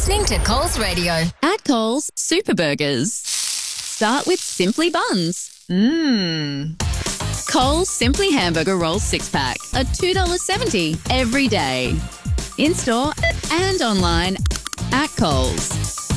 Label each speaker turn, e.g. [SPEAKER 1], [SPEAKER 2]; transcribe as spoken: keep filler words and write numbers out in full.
[SPEAKER 1] listening to Coles Radio.
[SPEAKER 2] At Coles, Super Burgers start with Simply Buns.
[SPEAKER 3] Mmm.
[SPEAKER 2] Coles Simply Hamburger Rolls six-pack are two dollars seventy every day. In-store and online at Coles.